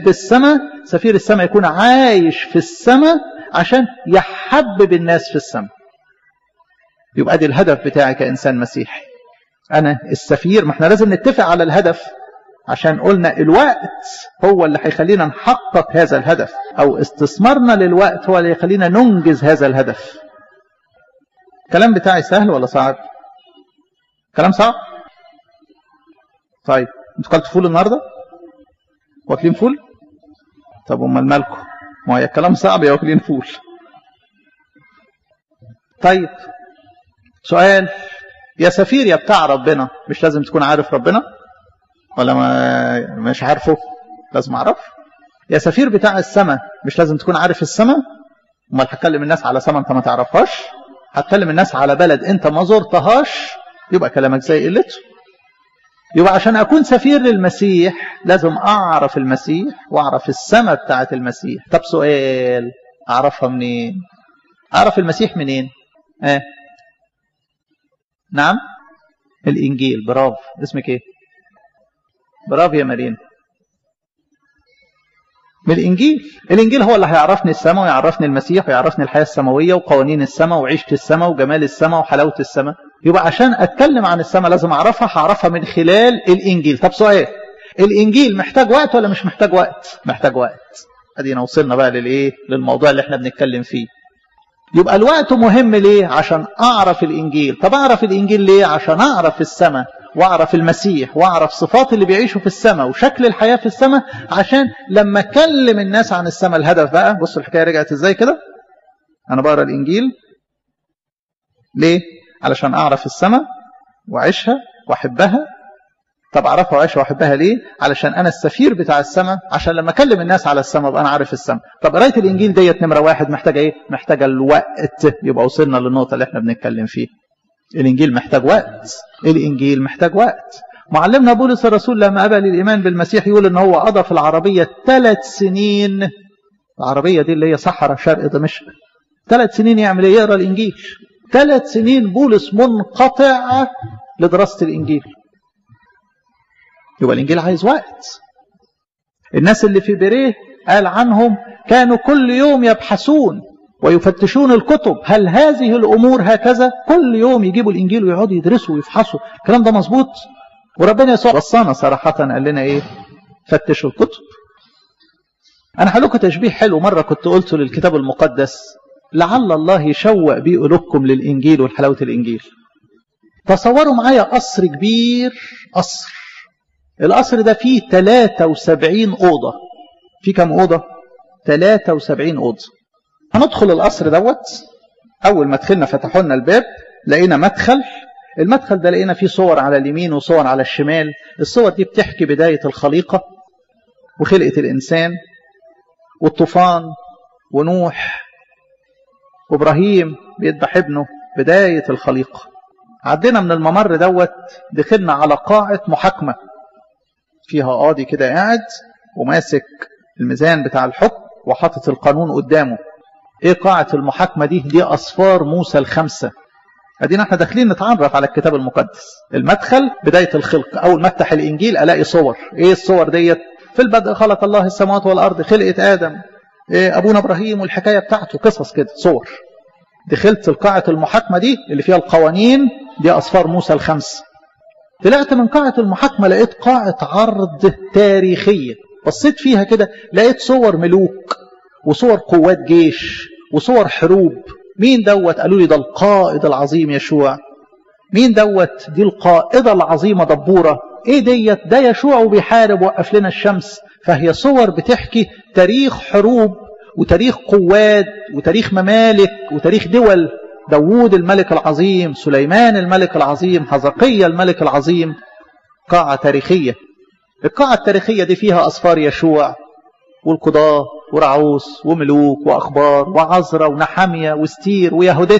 يحب السماء، سفير السماء يكون عايش في السماء عشان يحبب الناس في السماء. يبقى دي الهدف بتاعي كإنسان مسيحي، أنا السفير. ما احنا لازم نتفق على الهدف، عشان قلنا الوقت هو اللي هيخلينا نحقق هذا الهدف، أو استثمارنا للوقت هو اللي يخلينا ننجز هذا الهدف. الكلام بتاعي سهل ولا صعب؟ كلام صعب؟ طيب انتوا كلتوا فول النهارده؟ واكلين فول؟ طب امال مالكم؟ ما هي الكلام صعب يا واكلين فول. طيب سؤال، يا سفير يا بتاع ربنا، مش لازم تكون عارف ربنا؟ ولا مش عارفه؟ لازم اعرف. يا سفير بتاع السماء، مش لازم تكون عارف السماء؟ امال هتكلم الناس على سماء انت ما تعرفهاش؟ هتكلم الناس على بلد انت ما زرتهاش؟ يبقى كلامك زي قلته. يبقى عشان اكون سفير للمسيح لازم اعرف المسيح واعرف السماء بتاعت المسيح. طب سؤال، اعرفها منين؟ اعرف المسيح منين؟ نعم، الانجيل. برافو. اسمك ايه؟ برافو يا مارين. من الانجيل. الانجيل هو اللي هيعرفني السماء ويعرفني المسيح ويعرفني الحياه السماويه وقوانين السماء وعيشه السماء وجمال السماء وحلاوه السماء. يبقى عشان اتكلم عن السماء لازم اعرفها، هعرفها من خلال الانجيل. طب سؤال، الانجيل محتاج وقت ولا مش محتاج وقت؟ محتاج وقت. ادينا وصلنا بقى للموضوع اللي احنا بنتكلم فيه. يبقى الوقت مهم ليه؟ عشان اعرف الانجيل. طب اعرف الانجيل ليه؟ عشان اعرف السماء واعرف المسيح واعرف صفات اللي بيعيشوا في السماء وشكل الحياة في السماء، عشان لما اكلم الناس عن السماء. الهدف بقى، بصوا الحكاية رجعت ازاي كده. انا بقرا الانجيل ليه؟ علشان اعرف السماء واعيشها واحبها. طب اعرفها واعيشها واحبها ليه؟ علشان انا السفير بتاع السماء، عشان لما اكلم الناس على السماء ابقى انا عارف السماء. طب قرايه الانجيل ديت نمره واحد محتاجه ايه؟ محتاجه الوقت. يبقى وصلنا للنقطه اللي احنا بنتكلم فيها. الانجيل محتاج وقت. الانجيل محتاج وقت. معلمنا بولس الرسول لما قبل الايمان بالمسيح يقول ان هو قضى في العربيه 3 سنين. العربيه دي اللي هي صحراء شرق دمشق. 3 سنين يعمل ايه؟ يقرا الانجيل. 3 سنين بولس منقطع لدراسه الانجيل. يبقى الانجيل عايز وقت. الناس اللي في بيريه قال عنهم كانوا كل يوم يبحثون ويفتشون الكتب، هل هذه الامور هكذا؟ كل يوم يجيبوا الانجيل ويقعدوا يدرسوا ويفحصوا. الكلام ده مظبوط؟ وربنا يسوع وصانا صراحه، قال لنا ايه؟ فتشوا الكتب. انا هقول لكم تشبيه حلو مره كنت قلته للكتاب المقدس، لعل الله يشوق بيه قلوبكم للانجيل والحلاوه الانجيل. تصوروا معايا قصر كبير، قصر. القصر ده فيه 73 اوضه. فيه كم اوضه؟ 73 اوضه. هندخل القصر دوت. اول ما دخلنا فتحوا لنا الباب، لقينا مدخل. المدخل ده لقينا فيه صور على اليمين وصور على الشمال. الصور دي بتحكي بدايه الخليقه وخلقه الانسان والطوفان ونوح وابراهيم بيذبح ابنه، بدايه الخليقه. عدينا من الممر دوت، دخلنا على قاعه محاكمه فيها قاضي كده قاعد وماسك الميزان بتاع الحكم وحاطط القانون قدامه. ايه قاعة المحاكمة دي؟ دي أصفار موسى ال5. ادينا احنا داخلين نتعرف على الكتاب المقدس. المدخل بداية الخلق. اول ما افتح الانجيل الاقي صور. ايه الصور ديت؟ في البدء خلق الله السماوات والارض، خلقة ادم، إيه ابونا ابراهيم والحكاية بتاعته، قصص كده، صور. دخلت القاعة المحاكمة دي اللي فيها القوانين، دي أصفار موسى ال5. طلعت من قاعة المحاكمة لقيت قاعة عرض تاريخية. بصيت فيها كده لقيت صور ملوك وصور قوات جيش وصور حروب. مين دوت؟ قالوا لي ده القائد العظيم يشوع. مين دوت؟ دي القائدة العظيمة دبورة. ايه ديت؟ ده يشوع وبيحارب وقف لنا الشمس. فهي صور بتحكي تاريخ حروب وتاريخ قوات وتاريخ ممالك وتاريخ دول. داوود الملك العظيم، سليمان الملك العظيم، حزقيا الملك العظيم. قاعة تاريخية. القاعة التاريخية دي فيها أصفار يشوع والقضاة ورعوس وملوك وأخبار وعزرة ونحمية واستير ويهودت.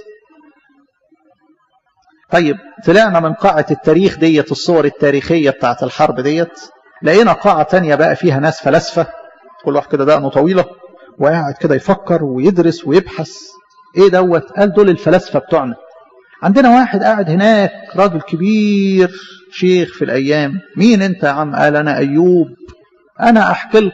طيب طلعنا من قاعة التاريخ ديت، الصور التاريخية بتاعت الحرب ديت، لقينا قاعة تانية بقى فيها ناس فلاسفة، كل واحد كده دقنه طويلة وقاعد كده يفكر ويدرس ويبحث. ايه دوت؟ قال دول الفلاسفة بتوعنا. عندنا واحد قاعد هناك راجل كبير شيخ في الأيام. مين انت يا عم؟ قال أنا أيوب. أنا أحكي